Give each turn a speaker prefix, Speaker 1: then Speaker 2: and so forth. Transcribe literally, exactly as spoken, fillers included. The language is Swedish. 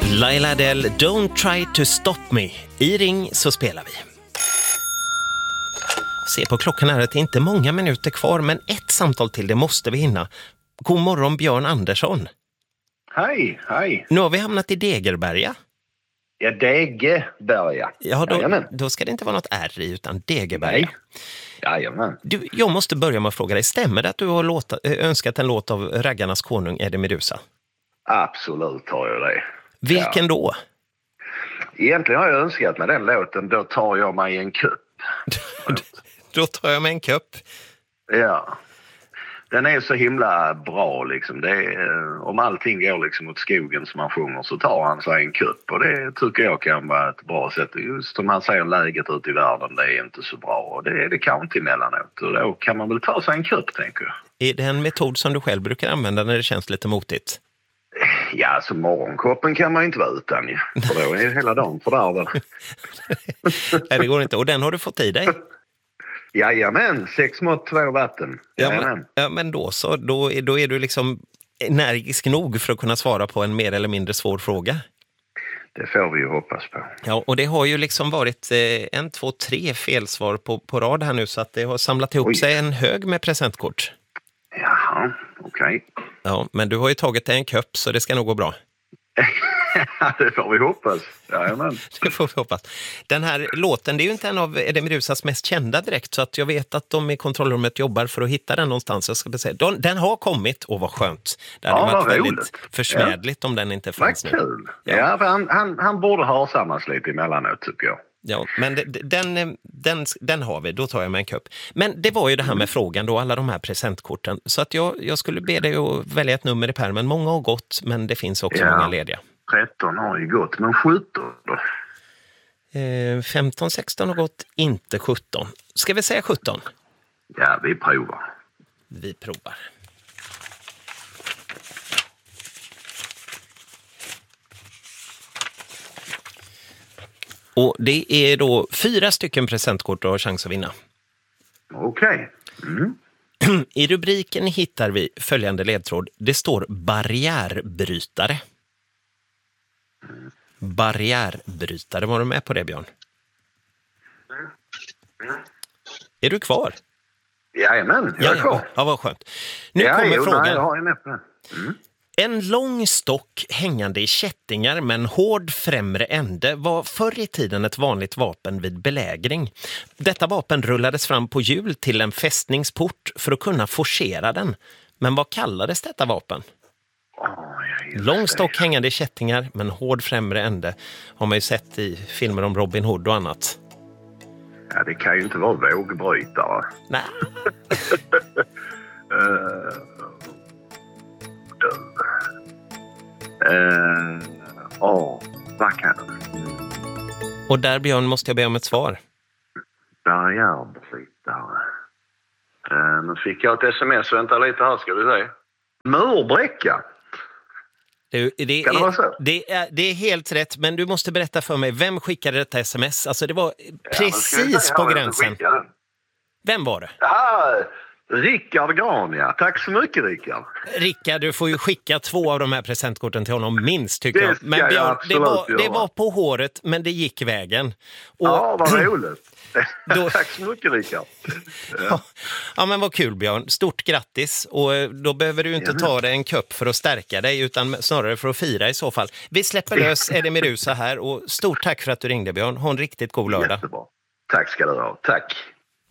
Speaker 1: Laila Adele, Don't Try To Stop Me. I Ring så spelar vi. Se på klockan här att det är inte många minuter kvar, men ett samtal till, det måste vi hinna. God morgon, Björn Andersson.
Speaker 2: Hej, hej.
Speaker 1: Nu har vi hamnat i Degerberga.
Speaker 2: Ja, Degeberga.
Speaker 1: Ja, då, då ska det inte vara något R i, utan Degerberga.
Speaker 2: Nej. Jajamän.
Speaker 1: Du, jag måste börja med att fråga dig, stämmer det att du har låta, önskat en låt av Raggarnas konung Eddie Meduza?
Speaker 2: Absolut har jag det.
Speaker 1: Vilken ja. då?
Speaker 2: Egentligen har jag önskat med den låten, då tar jag mig en kupp.
Speaker 1: Då tar jag mig en kupp.
Speaker 2: Ja. Den är så himla bra liksom. Det är, om allting går liksom åt skogen som man sjunger så tar han sig en kupp. Och det tycker jag kan vara ett bra sätt. Just som man säger, läget ute i världen, det är inte så bra. Och det är det kanske inte emellanåt. Och då kan man väl ta sig en kupp, tänker jag.
Speaker 1: Är det en metod som du själv brukar använda när det känns lite motigt?
Speaker 2: Ja, alltså morgonkoppen kan man ju inte vara utan ju. För då är hela dagen fördärvad.
Speaker 1: Nej, det går inte. Och den har du fått i dig?
Speaker 2: Jajamän, sex mått, två vatten.
Speaker 1: Ja men, ja, men då så. Då är, då är du liksom energisk nog för att kunna svara på en mer eller mindre svår fråga.
Speaker 2: Det får vi ju hoppas på.
Speaker 1: Ja, och det har ju liksom varit eh, en, två, tre felsvar på, på rad här nu, så att det har samlat ihop Oj. sig en hög med presentkort.
Speaker 2: Jaha, okej. Okay.
Speaker 1: Ja, men du har ju tagit dig en köp, så det ska nog gå bra.
Speaker 2: Det får vi hoppas. Jajamän.
Speaker 1: Det får vi hoppas. Den här låten, det är ju inte en av Eddie Meduzas mest kända direkt, så att jag vet att de i kontrollrummet jobbar för att hitta den någonstans. Jag ska säga. Den, den har kommit, och vad skönt. Det hade ja, varit väldigt roligt. Försmädligt ja. om den inte fanns nu.
Speaker 2: Vad kul. Ja, ja för han, han, han borde ha sammas lite emellanåt, tycker jag.
Speaker 1: Ja, men den, den, den har vi, då tar jag med en kupp. Men det var ju det här med mm. frågan då, alla de här presentkorten. Så att jag, jag skulle be dig att välja ett nummer i pärmen. Många har gått, men det finns också ja. många lediga.
Speaker 2: tretton har ju gått, men sjutton då?
Speaker 1: Eh, femton, sexton har gått, inte sjutton. Ska vi säga sjutton?
Speaker 2: Ja, vi provar.
Speaker 1: Vi provar. Och det är då fyra stycken presentkort och har chans att vinna.
Speaker 2: Okej. Okay. Mm.
Speaker 1: I rubriken hittar vi följande ledtråd. Det står barriärbrytare. Mm. Barriärbrytare. Var du med på det, Björn? Mm. Mm. Är du kvar?
Speaker 2: Jajamän, jag är
Speaker 1: ja,
Speaker 2: kvar.
Speaker 1: Ja, ja, vad skönt. Nu
Speaker 2: ja,
Speaker 1: kommer
Speaker 2: jo,
Speaker 1: frågan.
Speaker 2: Nej, jag har med på det. Mm.
Speaker 1: En lång stock hängande i kättingar med en hård främre ände var förr i tiden ett vanligt vapen vid belägring. Detta vapen rullades fram på hjul till en fästningsport för att kunna forcera den. Men vad kallades detta vapen?
Speaker 2: Oh,
Speaker 1: lång stock hängande i kättingar med en hård främre ände har man ju sett i filmer om Robin Hood och annat.
Speaker 2: Ja, det kan ju inte vara vågbrytare.
Speaker 1: Nej.
Speaker 2: uh... Uh, oh, vad kan det?
Speaker 1: Och där, Björn, måste jag be om ett svar.
Speaker 2: Barriärbrytare. Uh, nu fick jag ett sms. Vänta lite här, ska du se. Murbräcka.
Speaker 1: Det, det,
Speaker 2: kan det
Speaker 1: är,
Speaker 2: vara så?
Speaker 1: Det är, det är helt rätt, men du måste berätta för mig, vem skickade detta sms? Alltså det var precis ja, på gränsen. Vem var det?
Speaker 2: Ja, Rickard Grania. Tack så mycket, Rickard.
Speaker 1: Rickard, du får ju skicka två av de här presentkorten till honom minst, tycker
Speaker 2: det
Speaker 1: jag. Men
Speaker 2: jag
Speaker 1: Björn, det, var,
Speaker 2: göra.
Speaker 1: det var på håret, men det gick vägen. Och,
Speaker 2: ja, vad roligt.
Speaker 1: Då,
Speaker 2: tack så mycket, Rickard.
Speaker 1: Ja. ja, men vad kul, Björn. Stort grattis. Och då behöver du inte ja. ta dig en kupp för att stärka dig, utan snarare för att fira i så fall. Vi släpper lös Eddie Meduza här, och stort tack för att du ringde, Björn. Ha en riktigt god lördag.
Speaker 2: Jättebra. Tack ska du ha. Tack.